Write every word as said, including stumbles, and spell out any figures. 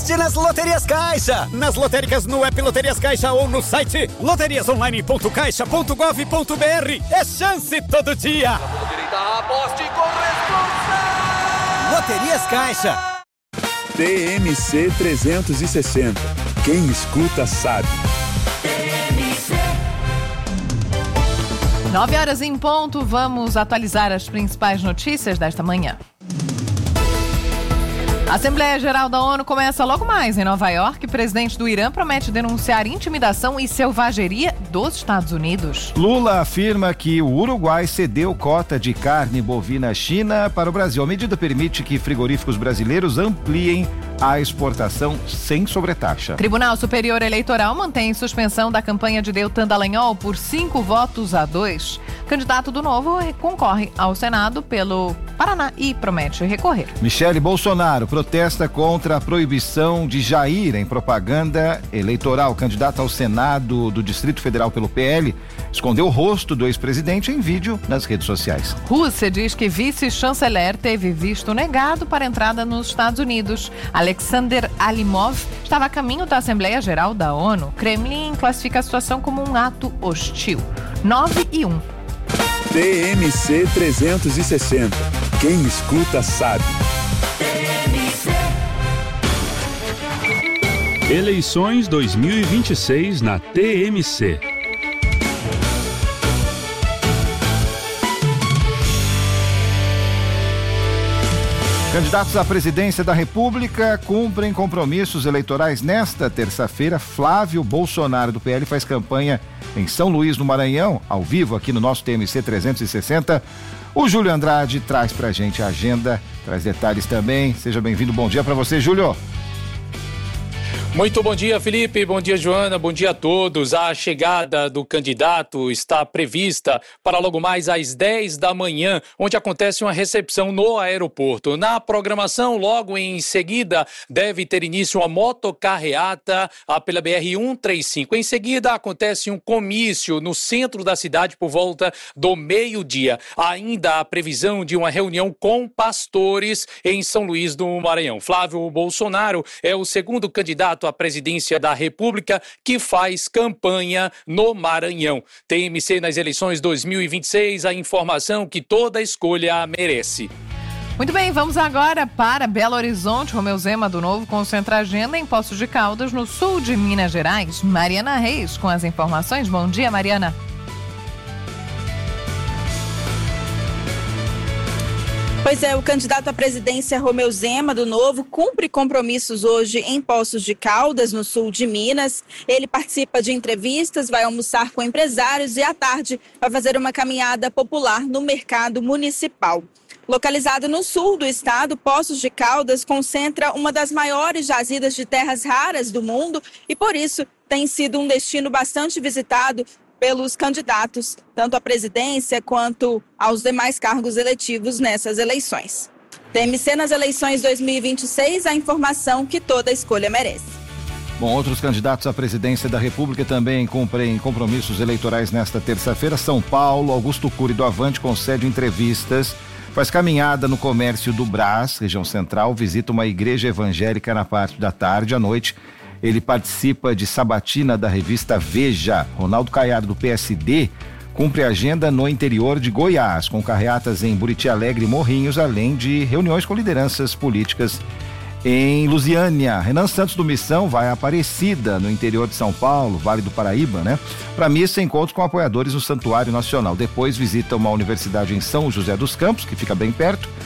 aposte nas Loterias Caixa. Nas lotéricas no app Loterias Caixa ou no site loterias online ponto caixa ponto gov ponto br. É chance todo dia. Direita, aposte com responsa. Loterias Caixa. T M C trezentos e sessenta. Quem escuta sabe. Nove horas em ponto, vamos atualizar as principais notícias desta manhã. A Assembleia Geral da ONU começa logo mais em Nova York. O presidente do Irã promete denunciar intimidação e selvageria dos Estados Unidos. Lula afirma que o Uruguai cedeu cota de carne bovina à China para o Brasil. A medida permite que frigoríficos brasileiros ampliem a exportação sem sobretaxa. Tribunal Superior Eleitoral mantém suspensão da campanha de Deltan Dallagnol por cinco votos a dois. Candidato do Novo concorre ao Senado pelo Paraná e promete recorrer. Michele Bolsonaro protesta contra a proibição de Jair em propaganda eleitoral. Candidato ao Senado do Distrito Federal pelo P L escondeu o rosto do ex-presidente em vídeo nas redes sociais. Rússia diz que vice-chanceler teve visto negado para entrada nos Estados Unidos. Alexander Alimov estava a caminho da Assembleia Geral da ONU. Kremlin classifica a situação como um ato hostil. nove e um. T M C trezentos e sessenta. Quem escuta sabe. Eleições dois mil e vinte e seis na T M C. Candidatos à presidência da República cumprem compromissos eleitorais nesta terça-feira. Flávio Bolsonaro, do P L, faz campanha em São Luís, no Maranhão, ao vivo aqui no nosso T M C trezentos e sessenta. O Júlio Andrade traz pra gente a agenda, traz detalhes também. Seja bem-vindo, bom dia pra você, Júlio. Muito bom dia, Felipe, bom dia, Joana, bom dia a todos. A chegada do candidato está prevista para logo mais às dez da manhã, onde acontece uma recepção no aeroporto. Na programação, logo em seguida, deve ter início uma motocarreata pela B R cento e trinta e cinco. Em seguida, acontece um comício no centro da cidade por volta do meio-dia. Ainda a previsão de uma reunião com pastores em São Luís do Maranhão. Flávio Bolsonaro é o segundo candidato à presidência da República que faz campanha no Maranhão. T M C nas eleições dois mil e vinte e seis, a informação que toda escolha merece. Muito bem, vamos agora para Belo Horizonte. Romeu Zema, do Novo, concentra a agenda em Poços de Caldas, no sul de Minas Gerais. Mariana Reis com as informações. Bom dia, Mariana. Pois é, o candidato à presidência Romeu Zema, do Novo, cumpre compromissos hoje em Poços de Caldas, no sul de Minas. Ele participa de entrevistas, vai almoçar com empresários e à tarde vai fazer uma caminhada popular no mercado municipal. Localizado no sul do estado, Poços de Caldas concentra uma das maiores jazidas de terras raras do mundo e, por isso, tem sido um destino bastante visitado pelos candidatos, tanto à presidência quanto aos demais cargos eletivos nessas eleições. T M C nas eleições dois mil e vinte e seis, a informação que toda escolha merece. Bom, outros candidatos à presidência da República também cumprem compromissos eleitorais nesta terça-feira. São Paulo, Augusto Cury, do Avante, concede entrevistas, faz caminhada no comércio do Brás, região central, visita uma igreja evangélica na parte da tarde. À noite, ele participa de sabatina da revista Veja. Ronaldo Caiado, do P S D, cumpre agenda no interior de Goiás, com carreatas em Buriti Alegre e Morrinhos, além de reuniões com lideranças políticas em Lusiânia. Renan Santos, do Missão, vai a Aparecida, no interior de São Paulo, Vale do Paraíba, né? Para missa, encontros com apoiadores no Santuário Nacional. Depois visita uma universidade em São José dos Campos, que fica bem perto,